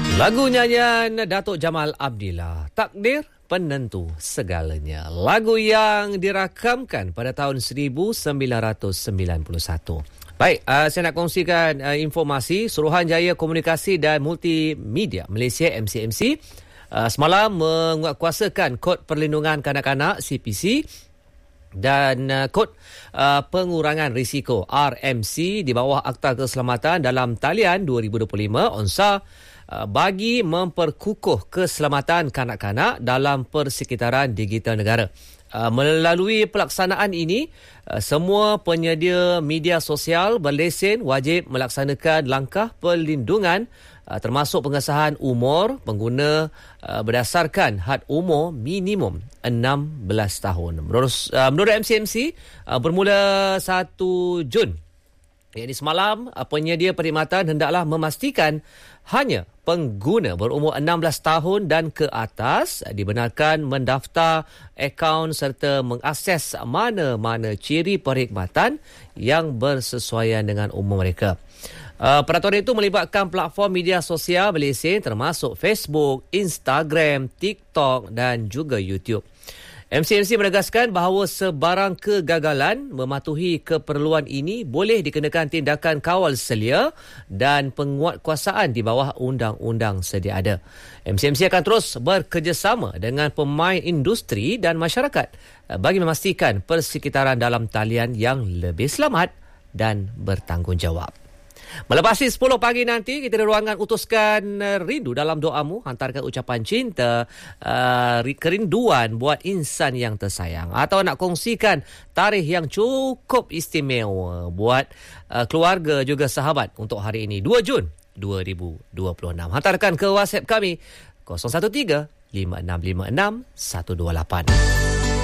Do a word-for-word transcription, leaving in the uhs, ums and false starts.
Lagu nyanyian Datuk Jamal Abdillah, Takdir Penentu Segalanya. Lagu yang dirakamkan pada tahun seribu sembilan ratus sembilan puluh satu. Baik, uh, saya nak kongsikan uh, informasi. Suruhanjaya Komunikasi dan Multimedia Malaysia M C M C uh, semalam menguatkuasakan Kod Perlindungan Kanak-kanak C P C dan uh, Kod uh, Pengurangan Risiko R M C di bawah Akta Keselamatan dalam Talian dua ribu dua puluh lima O N S A bagi memperkukuh keselamatan kanak-kanak dalam persekitaran digital negara. Melalui pelaksanaan ini, semua penyedia media sosial berlesen wajib melaksanakan langkah perlindungan termasuk pengesahan umur pengguna berdasarkan had umur minimum enam belas tahun. Menurut, menurut M C M C, bermula satu Jun, yakni semalam, penyedia perkhidmatan hendaklah memastikan hanya pengguna berumur enam belas tahun dan ke atas dibenarkan mendaftar akaun serta mengakses mana-mana ciri perkhidmatan yang bersesuaian dengan umur mereka. Uh, peraturan itu melibatkan platform media sosial berlesen termasuk Facebook, Instagram, TikTok dan juga YouTube. M C M C menegaskan bahawa sebarang kegagalan mematuhi keperluan ini boleh dikenakan tindakan kawal selia dan penguatkuasaan di bawah undang-undang sedia ada. M C M C akan terus bekerjasama dengan pemain industri dan masyarakat bagi memastikan persekitaran dalam talian yang lebih selamat dan bertanggungjawab. Melepasi sepuluh pagi nanti, kita ada ruangan utuskan rindu dalam doamu. Hantarkan ucapan cinta, uh, kerinduan buat insan yang tersayang. Atau nak kongsikan tarikh yang cukup istimewa buat uh, keluarga juga sahabat untuk hari ini, dua Jun dua ribu dua puluh enam. Hantarkan ke WhatsApp kami kosong satu tiga lima enam lima enam satu dua lapan.